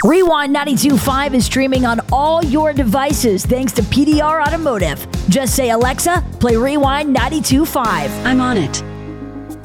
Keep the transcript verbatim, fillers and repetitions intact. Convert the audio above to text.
Rewind ninety-two point five is streaming on all your devices thanks to P D R Automotive. Just say, Alexa, play Rewind ninety-two point five. I'm on it.